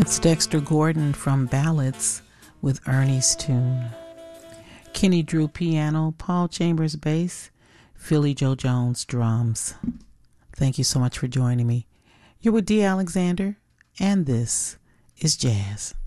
It's Dexter Gordon from Ballads with Ernie's Tune. Kenny Drew piano, Paul Chambers bass, Philly Joe Jones drums. Thank you so much for joining me. You're with Dee Alexander, and this is Jazz.